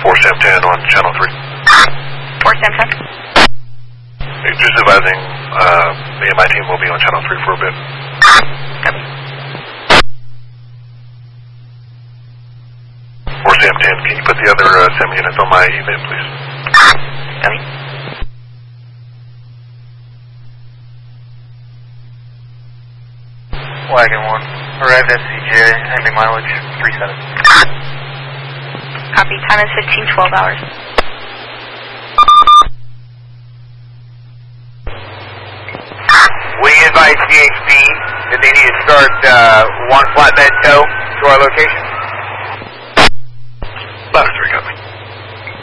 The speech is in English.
4 Sam 10 on channel 3. 4 Sam 10. Just advising, me and my team will be on channel 3 for a bit. Copy. 4 Sam 10, can you put the other SAM units on my event, please? Copy. Wagon 1, arrived at CJ, ending mileage 37. Copy. Time is 15:12 hours. We advise CHP that they need to start one flatbed tow to our location.